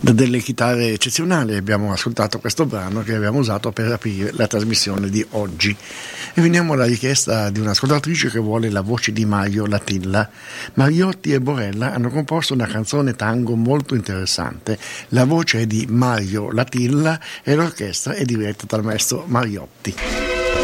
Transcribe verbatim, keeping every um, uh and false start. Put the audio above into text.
Delle chitarre eccezionali abbiamo ascoltato questo brano che abbiamo usato per aprire la trasmissione di oggi e veniamo alla richiesta di un'ascoltatrice che vuole la voce di Mario Latilla. Mariotti e Borella hanno composto una canzone tango molto interessante, la voce è di Mario Latilla e l'orchestra è diretta dal maestro Mariotti.